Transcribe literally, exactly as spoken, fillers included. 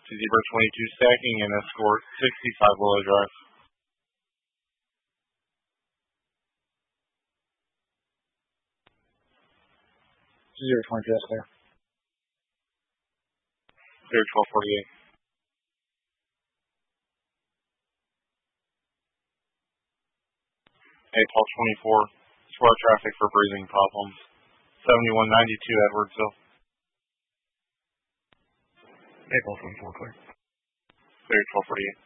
to Zebra twenty-two stacking and escort sixty-five Willow Drive. Zebra twenty-two, that's clear. Clear twelve forty-eight. Hey, twelve twenty-four. Squad traffic for breathing problems. seventy-one ninety-two Edwardsville. Hey, twelve twenty-four, clear. Clear twelve forty-eight.